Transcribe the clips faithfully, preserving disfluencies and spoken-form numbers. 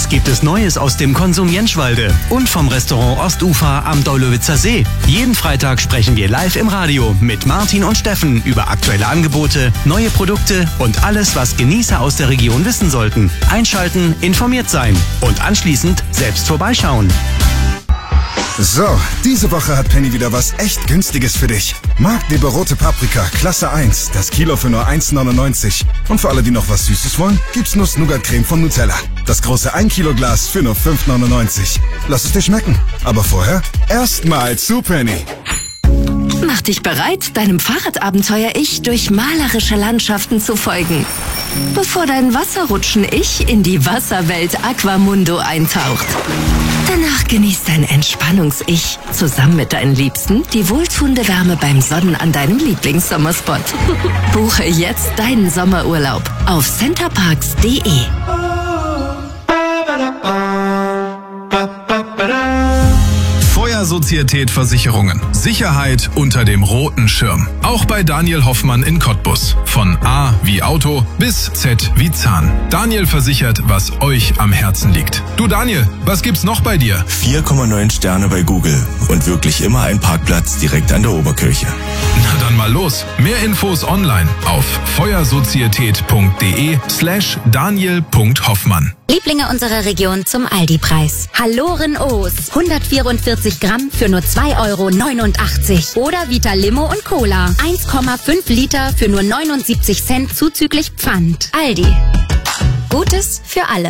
Was gibt es Neues aus dem Konsum Jenschwalde und vom Restaurant Ostufer am Daulowitzer See? Jeden Freitag sprechen wir live im Radio mit Martin und Steffen über aktuelle Angebote, neue Produkte und alles, was Genießer aus der Region wissen sollten. Einschalten, informiert sein und anschließend selbst vorbeischauen. So, diese Woche hat Penny wieder was echt Günstiges für dich. Marktleber rote Paprika, Klasse eins, das Kilo für nur eins neunundneunzig. Und für alle, die noch was Süßes wollen, gibt's Nuss-Nougat-Creme von Nutella. Das große ein Kilo Glas für nur fünf neunundneunzig. Lass es dir schmecken. Aber vorher erstmal zu Penny. Mach dich bereit, deinem Fahrradabenteuer-Ich durch malerische Landschaften zu folgen. Bevor dein Wasserrutschen-Ich in die Wasserwelt Aquamundo eintaucht. Danach genießt dein Entspannungs-Ich zusammen mit deinen Liebsten die wohltuende Wärme beim Sonnen an deinem Lieblingssommerspot. Buche jetzt deinen Sommerurlaub auf centerparks punkt de. Sozietät Versicherungen. Sicherheit unter dem roten Schirm. Auch bei Daniel Hoffmann in Cottbus. Von A wie Auto bis Z wie Zahn. Daniel versichert, was euch am Herzen liegt. Du Daniel, was gibt's noch bei dir? vier Komma neun Sterne bei Google und wirklich immer ein Parkplatz direkt an der Oberkirche. Na dann mal los. Mehr Infos online auf feuersozietät punkt de slash daniel punkt hoffmann. Lieblinge unserer Region zum Aldi-Preis. Halloren O's. hundertvierundvierzig Gramm für nur zwei Euro neunundachtzig. Oder Vita Limo und Cola. eins Komma fünf Liter für nur neunundsiebzig Cent zuzüglich Pfand. Aldi. Gutes für alle.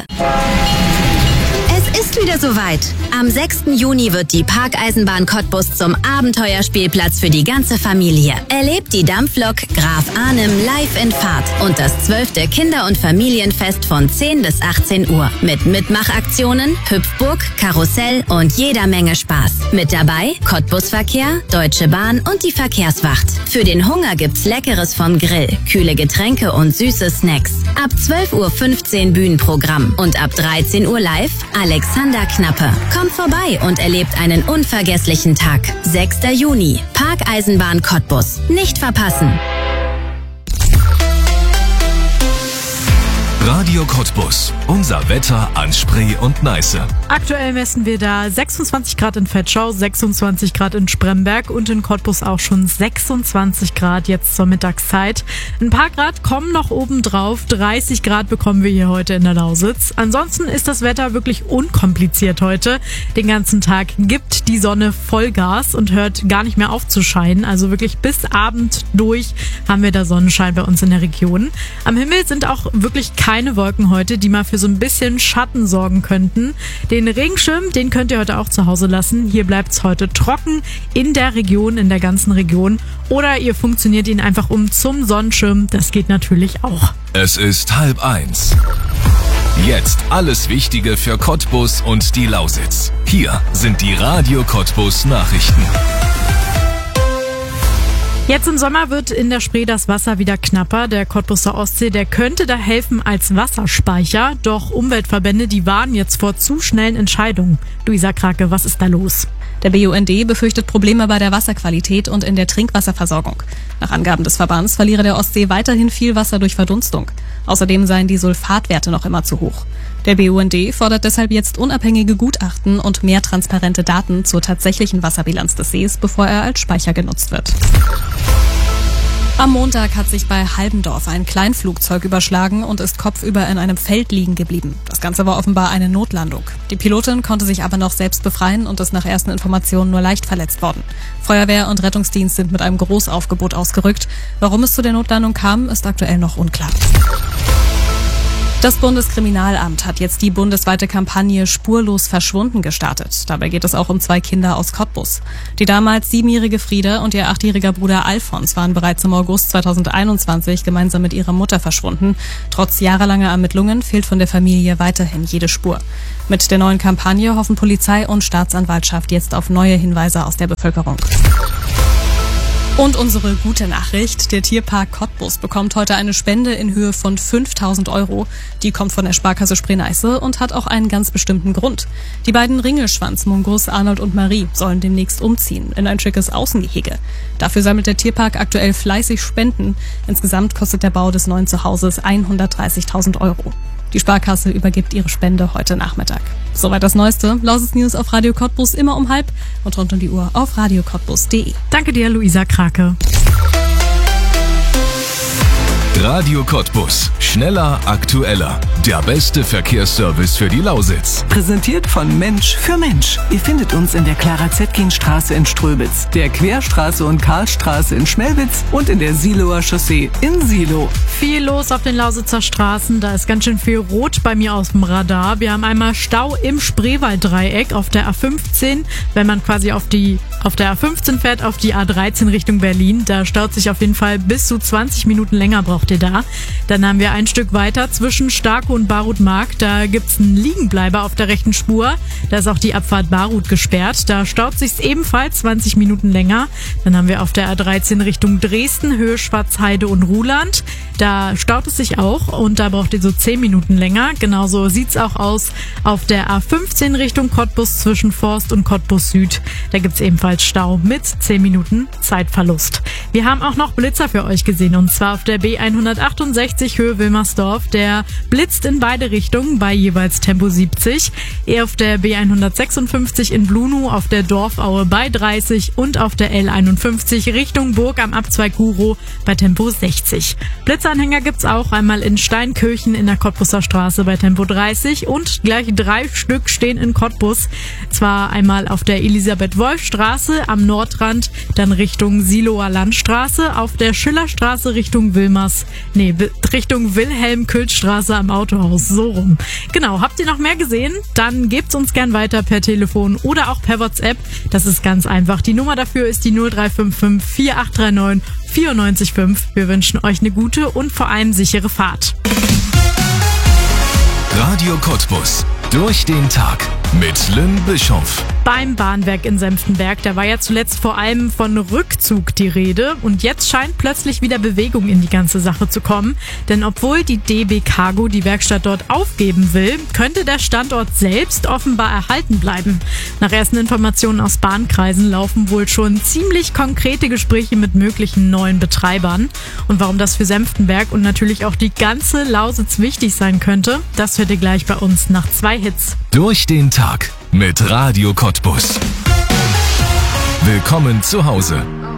Es ist wieder soweit. Am sechsten Juni wird die Parkeisenbahn Cottbus zum Abenteuerspielplatz für die ganze Familie. Erlebt die Dampflok Graf Arnim live in Fahrt und das zwölfte Kinder- und Familienfest von zehn bis achtzehn Uhr. Mit Mitmachaktionen, Hüpfburg, Karussell und jeder Menge Spaß. Mit dabei Cottbusverkehr, Deutsche Bahn und die Verkehrswacht. Für den Hunger gibt's Leckeres vom Grill, kühle Getränke und süße Snacks. Ab zwölf Uhr fünfzehn Bühnenprogramm und ab dreizehn Uhr live Alexander Knappe. Kommt vorbei und erlebt einen unvergesslichen Tag. sechster Juni. Parkeisenbahn Cottbus. Nicht verpassen. Radio Cottbus. Unser Wetter an Spree und Neiße. Aktuell messen wir da sechsundzwanzig Grad in Vetschau, sechsundzwanzig Grad in Spremberg und in Cottbus auch schon sechsundzwanzig Grad jetzt zur Mittagszeit. Ein paar Grad kommen noch oben drauf. dreißig Grad bekommen wir hier heute in der Lausitz. Ansonsten ist das Wetter wirklich unkompliziert heute. Den ganzen Tag gibt die Sonne Vollgas und hört gar nicht mehr auf zu scheinen. Also wirklich bis Abend durch haben wir da Sonnenschein bei uns in der Region. Am Himmel sind auch wirklich keine Keine Wolken heute, die mal für so ein bisschen Schatten sorgen könnten. Den Regenschirm, den könnt ihr heute auch zu Hause lassen. Hier bleibt es heute trocken in der Region, in der ganzen Region. Oder ihr funktioniert ihn einfach um zum Sonnenschirm. Das geht natürlich auch. Es ist halb eins. Jetzt alles Wichtige für Cottbus und die Lausitz. Hier sind die Radio Cottbus Nachrichten. Jetzt im Sommer wird in der Spree das Wasser wieder knapper. Der Cottbuser Ostsee, der könnte da helfen als Wasserspeicher. Doch Umweltverbände, die warnen jetzt vor zu schnellen Entscheidungen. Luisa Krake, was ist da los? Der B U N D befürchtet Probleme bei der Wasserqualität und in der Trinkwasserversorgung. Nach Angaben des Verbands verliere der Ostsee weiterhin viel Wasser durch Verdunstung. Außerdem seien die Sulfatwerte noch immer zu hoch. Der B U N D fordert deshalb jetzt unabhängige Gutachten und mehr transparente Daten zur tatsächlichen Wasserbilanz des Sees, bevor er als Speicher genutzt wird. Am Montag hat sich bei Halbendorf ein Kleinflugzeug überschlagen und ist kopfüber in einem Feld liegen geblieben. Das Ganze war offenbar eine Notlandung. Die Pilotin konnte sich aber noch selbst befreien und ist nach ersten Informationen nur leicht verletzt worden. Feuerwehr und Rettungsdienst sind mit einem Großaufgebot ausgerückt. Warum es zu der Notlandung kam, ist aktuell noch unklar. Das Bundeskriminalamt hat jetzt die bundesweite Kampagne Spurlos verschwunden gestartet. Dabei geht es auch um zwei Kinder aus Cottbus. Die damals siebenjährige Frieda und ihr achtjähriger Bruder Alfons waren bereits im August zweitausendeinundzwanzig gemeinsam mit ihrer Mutter verschwunden. Trotz jahrelanger Ermittlungen fehlt von der Familie weiterhin jede Spur. Mit der neuen Kampagne hoffen Polizei und Staatsanwaltschaft jetzt auf neue Hinweise aus der Bevölkerung. Und unsere gute Nachricht, der Tierpark Cottbus bekommt heute eine Spende in Höhe von fünftausend Euro. Die kommt von der Sparkasse Spree-Neiße und hat auch einen ganz bestimmten Grund. Die beiden Ringelschwanz-Mungos Arnold und Marie sollen demnächst umziehen in ein schickes Außengehege. Dafür sammelt der Tierpark aktuell fleißig Spenden. Insgesamt kostet der Bau des neuen Zuhauses hundertdreißigtausend Euro. Die Sparkasse übergibt ihre Spende heute Nachmittag. Soweit das Neueste. Lausitz News auf Radio Cottbus immer um halb und rund um die Uhr auf radio cottbus punkt de. Danke dir, Luisa Krake. Radio Cottbus. Schneller, aktueller. Der beste Verkehrsservice für die Lausitz. Präsentiert von Mensch für Mensch. Ihr findet uns in der Clara-Zetkin-Straße in Ströbitz, der Querstraße und Karlstraße in Schmelwitz und in der Siloer Chaussee in Silo. Viel los auf den Lausitzer Straßen. Da ist ganz schön viel Rot bei mir aus dem Radar. Wir haben einmal Stau im Spreewalddreieck auf der A fünfzehn. Wenn man quasi auf die auf der A fünfzehn fährt, auf die A dreizehn Richtung Berlin, da staut sich auf jeden Fall bis zu zwanzig Minuten länger, braucht ihr da. Dann haben wir ein Stück weiter zwischen Starke und Barut-Mark. Da gibt's einen Liegenbleiber auf der rechten Spur. Da ist auch die Abfahrt Barut gesperrt. Da staut sich's ebenfalls zwanzig Minuten länger. Dann haben wir auf der A dreizehn Richtung Dresden, Höhe Schwarzheide und Ruhland. Da staut es sich auch und da braucht ihr so zehn Minuten länger. Genauso sieht's auch aus auf der A fünfzehn Richtung Cottbus zwischen Forst und Cottbus Süd. Da gibt's ebenfalls Stau mit zehn Minuten Zeitverlust. Wir haben auch noch Blitzer für euch gesehen und zwar auf der B hundertachtundsechzig Höhe Wilmersdorf. Der blitzt in beide Richtungen bei jeweils Tempo siebzig. Eher auf der B hundertsechsundfünfzig in Blunu, auf der Dorfaue bei dreißig und auf der L einundfünfzig Richtung Burg am Abzweig Guro bei Tempo sechzig. Blitzanhänger gibt's auch einmal in Steinkirchen in der Cottbuser Straße bei Tempo dreißig und gleich drei Stück stehen in Cottbus. Zwar einmal auf der Elisabeth-Wolf-Straße am Nordrand, dann Richtung Siloer Landstraße, auf der Schillerstraße Richtung Wilmers, nee, Richtung Wilhelm-Kültstraße am Autohaus, so rum. Genau, habt ihr noch mehr gesehen? Dann gebt's uns gern weiter per Telefon oder auch per WhatsApp. Das ist ganz einfach. Die Nummer dafür ist die null drei fünf fünf vier acht drei neun vier neun fünf. Wir wünschen euch eine gute und vor allem sichere Fahrt. Radio Cottbus. Durch den Tag mit Lynn Bischoff. Beim Bahnwerk in Senftenberg, da war ja zuletzt vor allem von Rückzug die Rede und jetzt scheint plötzlich wieder Bewegung in die ganze Sache zu kommen. Denn obwohl die D B Cargo die Werkstatt dort aufgeben will, könnte der Standort selbst offenbar erhalten bleiben. Nach ersten Informationen aus Bahnkreisen laufen wohl schon ziemlich konkrete Gespräche mit möglichen neuen Betreibern. Und warum das für Senftenberg und natürlich auch die ganze Lausitz wichtig sein könnte, das hört ihr gleich bei uns nach zwei Hits. Durch den Tag mit Radio Cottbus. Willkommen zu Hause.